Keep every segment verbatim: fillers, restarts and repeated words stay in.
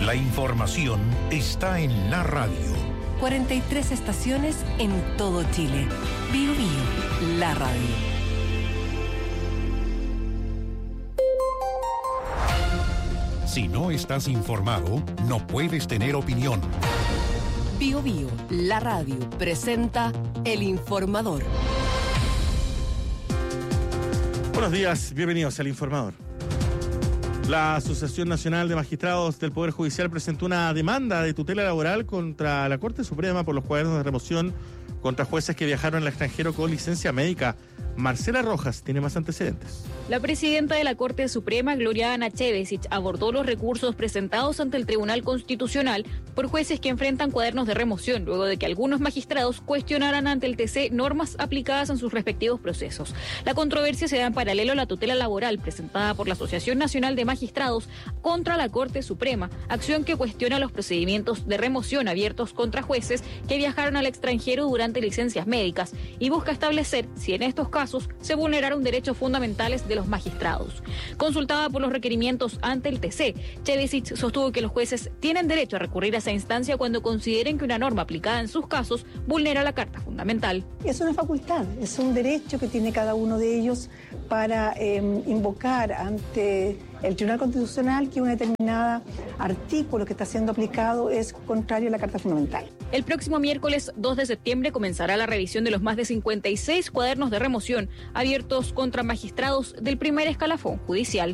La información está en la radio. cuarenta y tres estaciones en todo Chile. Bio Bio, la radio. Si no estás informado, no puedes tener opinión. Bio Bio, la radio, presenta El Informador. Buenos días, bienvenidos al Informador. La Asociación Nacional de Magistrados del Poder Judicial presentó una demanda de tutela laboral contra la Corte Suprema por los cuadernos de remoción contra jueces que viajaron al extranjero con licencia médica. Marcela Rojas tiene más antecedentes. La presidenta de la Corte Suprema, Gloria Ana Chevesic, abordó los recursos presentados ante el Tribunal Constitucional por jueces que enfrentan cuadernos de remoción, luego de que algunos magistrados cuestionaran ante el T C normas aplicadas en sus respectivos procesos. La controversia se da en paralelo a la tutela laboral presentada por la Asociación Nacional de Magistrados contra la Corte Suprema, acción que cuestiona los procedimientos de remoción abiertos contra jueces que viajaron al extranjero durante licencias médicas y busca establecer si en estos casos se vulneraron derechos fundamentales de los magistrados. Consultada por los requerimientos ante el T C, Chevesic sostuvo que los jueces tienen derecho a recurrir a esa instancia cuando consideren que una norma aplicada en sus casos vulnera la Carta Fundamental. Es una facultad, es un derecho que tiene cada uno de ellos para eh, invocar ante el Tribunal Constitucional que un determinado artículo que está siendo aplicado es contrario a la Carta Fundamental. El próximo miércoles dos de septiembre comenzará la revisión de los más de cincuenta y seis cuadernos de remoción abiertos contra magistrados del primer escalafón judicial.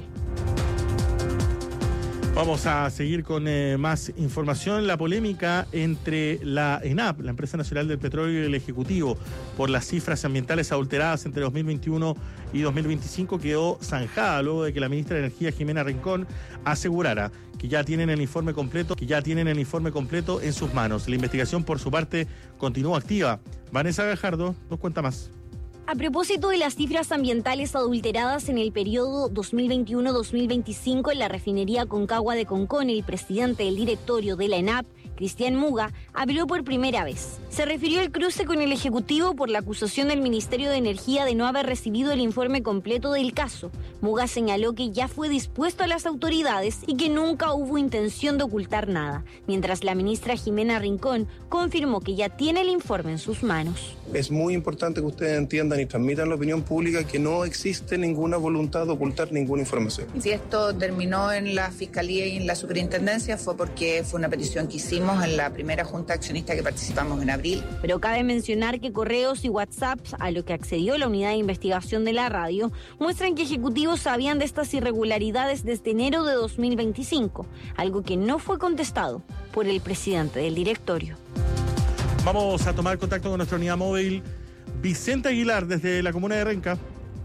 Vamos a seguir con eh, más información. La polémica entre la ENAP, la Empresa Nacional del Petróleo, y el Ejecutivo por las cifras ambientales adulteradas entre dos mil veintiuno y dos mil veinticinco quedó zanjada luego de que la ministra de Energía, Jimena Rincón, asegurara que ya tienen el informe completo, que ya tienen el informe completo en sus manos. La investigación, por su parte, continúa activa. Vanessa Gajardo nos cuenta más. A propósito de las cifras ambientales adulteradas en el periodo dos mil veintiuno a dos mil veinticinco en la refinería Concagua de Concón, el presidente del directorio de la ENAP, Cristian Muga, habló por primera vez. Se refirió al cruce con el Ejecutivo por la acusación del Ministerio de Energía de no haber recibido el informe completo del caso. Muga señaló que ya fue dispuesto a las autoridades y que nunca hubo intención de ocultar nada, mientras la ministra Jimena Rincón confirmó que ya tiene el informe en sus manos. Es muy importante que ustedes entiendan y transmitan a la opinión pública que no existe ninguna voluntad de ocultar ninguna información. Si esto terminó en la Fiscalía y en la Superintendencia fue porque fue una petición que hicimos en la primera junta accionista que participamos en abril. Pero cabe mencionar que correos y WhatsApps a lo que accedió la unidad de investigación de la radio muestran que ejecutivos sabían de estas irregularidades desde enero de dos mil veinticinco, algo que no fue contestado por el presidente del directorio. Vamos a tomar contacto con nuestra unidad móvil. Vicente Aguilar, desde la comuna de Renca.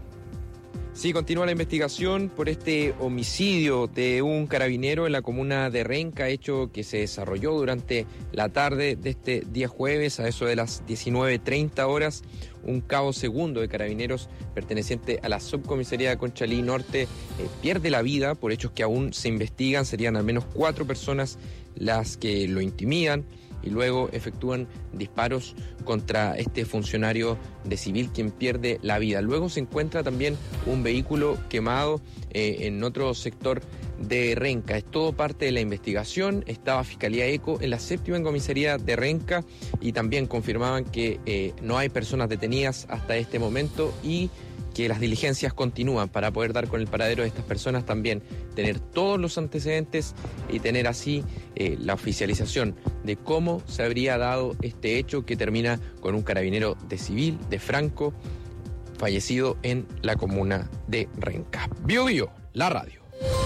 Sí, continúa la investigación por este homicidio de un carabinero en la comuna de Renca, hecho que se desarrolló durante la tarde de este día jueves, a eso de las diecinueve treinta horas. Un cabo segundo de carabineros perteneciente a la subcomisaría de Conchalí Norte eh, pierde la vida por hechos que aún se investigan. Serían al menos cuatro personas las que lo intimidan y luego efectúan disparos contra este funcionario de civil, quien pierde la vida. Luego se encuentra también un vehículo quemado eh, en otro sector de Renca. Es todo parte de la investigación. Estaba Fiscalía ECO en la séptima comisaría de Renca y también confirmaban que eh, no hay personas detenidas hasta este momento y que las diligencias continúan para poder dar con el paradero de estas personas, también tener todos los antecedentes y tener así eh, la oficialización de cómo se habría dado este hecho que termina con un carabinero de civil, de Franco, fallecido en la comuna de Renca. Bio Bio, la radio.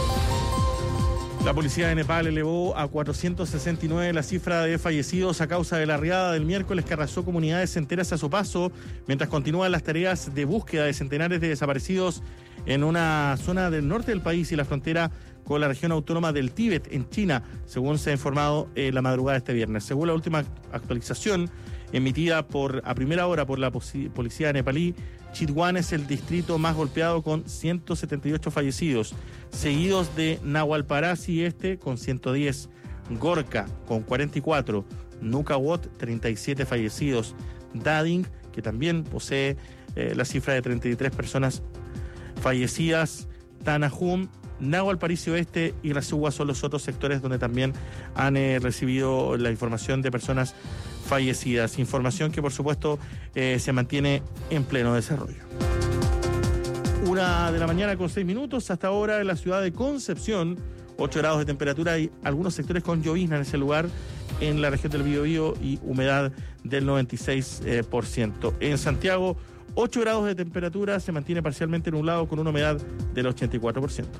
La policía de Nepal elevó a cuatrocientos sesenta y nueve la cifra de fallecidos a causa de la riada del miércoles que arrasó comunidades enteras a su paso, mientras continúan las tareas de búsqueda de centenares de desaparecidos en una zona del norte del país y la frontera con la región autónoma del Tíbet, en China, según se ha informado eh, la madrugada de este viernes. Según la última actualización emitida por a primera hora por la policía nepalí, Chitwan es el distrito más golpeado con ciento setenta y ocho fallecidos, seguidos de Nahualparasi Este con ciento diez, Gorka con cuarenta y cuatro, Nukawot treinta y siete fallecidos, Dading, que también posee eh, la cifra de treinta y tres personas fallecidas, Tanahum Nahuel, París Oeste y Razúa son los otros sectores donde también han eh, recibido la información de personas fallecidas. Información que, por supuesto, eh, se mantiene en pleno desarrollo. Una de la mañana con seis minutos. Hasta ahora en la ciudad de Concepción, ocho grados de temperatura y algunos sectores con llovizna en ese lugar, en la región del Biobío, y humedad del noventa y seis por ciento. En Santiago, ocho grados de temperatura, se mantiene parcialmente nublado con una humedad del ochenta y cuatro por ciento.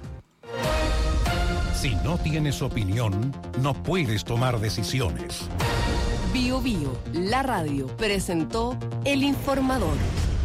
Si no tienes opinión, no puedes tomar decisiones. Bio Bio, la radio, presentó El Informador.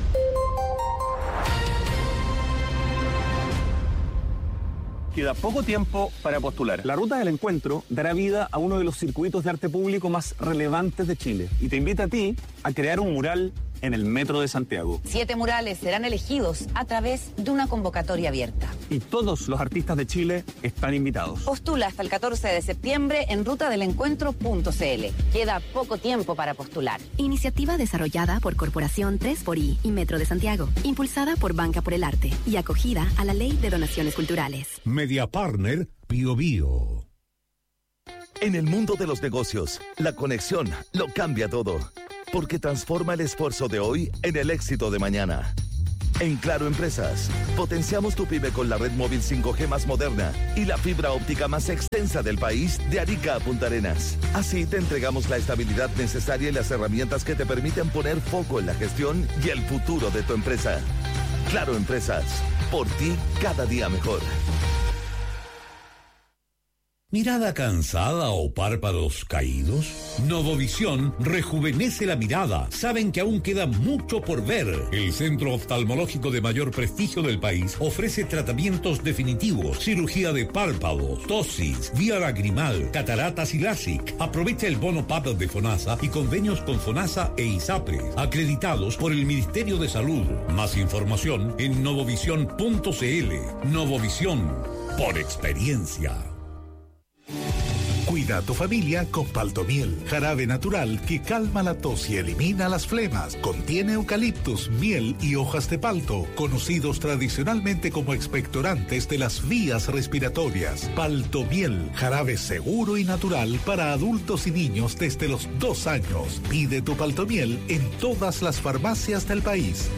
Queda poco tiempo para postular. La Ruta del Encuentro dará vida a uno de los circuitos de arte público más relevantes de Chile y te invita a ti a crear un mural en el Metro de Santiago. Siete murales serán elegidos a través de una convocatoria abierta. Y todos los artistas de Chile están invitados. Postula hasta el catorce de septiembre en ruta del encuentro punto c l. Queda poco tiempo para postular. Iniciativa desarrollada por Corporación tres por I y Metro de Santiago, impulsada por Banca por el Arte y acogida a la Ley de Donaciones Culturales. Media Partner Bio Bio. En el mundo de los negocios, la conexión lo cambia todo, porque transforma el esfuerzo de hoy en el éxito de mañana. En Claro Empresas, potenciamos tu pyme con la red móvil cinco G más moderna y la fibra óptica más extensa del país, de Arica a Punta Arenas. Así te entregamos la estabilidad necesaria y las herramientas que te permiten poner foco en la gestión y el futuro de tu empresa. Claro Empresas, por ti cada día mejor. ¿Mirada cansada o párpados caídos? Novovisión rejuvenece la mirada. Saben que aún queda mucho por ver. El centro oftalmológico de mayor prestigio del país ofrece tratamientos definitivos, cirugía de párpados, tosis, vía lagrimal, cataratas y LASIK. Aprovecha el bono P A P de FONASA y convenios con FONASA e ISAPRES, acreditados por el Ministerio de Salud. Más información en novovisión punto c l. Novovisión, por experiencia. Cuida a tu familia con Paltomiel, jarabe natural que calma la tos y elimina las flemas. Contiene eucaliptus, miel y hojas de palto, conocidos tradicionalmente como expectorantes de las vías respiratorias. Paltomiel, jarabe seguro y natural para adultos y niños desde los dos años. Pide tu Paltomiel en todas las farmacias del país.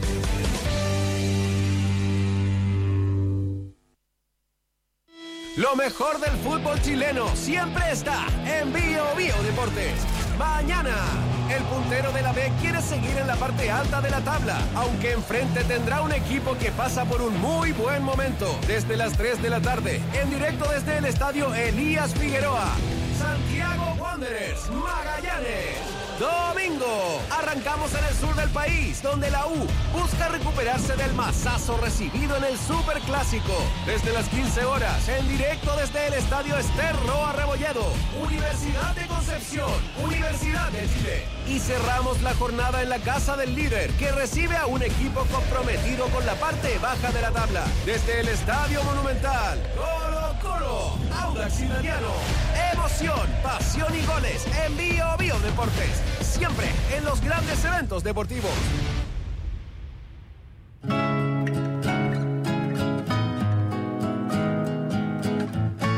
Lo mejor del fútbol chileno siempre está en Bio Bio Deportes. Mañana, el puntero de la B quiere seguir en la parte alta de la tabla, aunque enfrente tendrá un equipo que pasa por un muy buen momento. Desde las tres de la tarde, en directo desde el estadio Elías Figueroa, Santiago Wanderers, Magallanes. Domingo, arrancamos en el sur del país, donde la U busca recuperarse del mazazo recibido en el Superclásico. Desde las quince horas, en directo desde el estadio Ester Roa Rebolledo, Universidad de Concepción, Universidad de Chile. Y cerramos la jornada en la casa del líder, que recibe a un equipo comprometido con la parte baja de la tabla. Desde el Estadio Monumental, Colo Colo, Audax Italiano. Emoción, pasión y goles en Bio Bio Deportes. Siempre en los grandes eventos deportivos.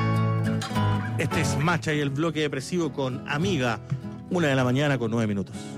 Este es Macha y el bloque depresivo con Amiga, una de la mañana con nueve minutos.